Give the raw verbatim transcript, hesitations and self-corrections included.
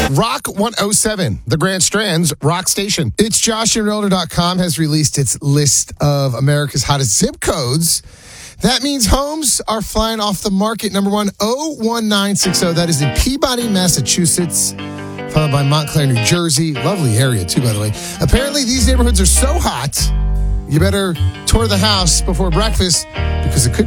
Rock one oh seven, the Grand Strand's rock station. It's Josh and Realtor dot com has released its list of America's hottest zip codes. That means homes are flying off the market. Number one, oh one nine six oh. That is in Peabody, Massachusetts, followed by Montclair, New Jersey. Lovely area, too, by the way. Apparently, these neighborhoods are so hot, you better tour the house before breakfast because it could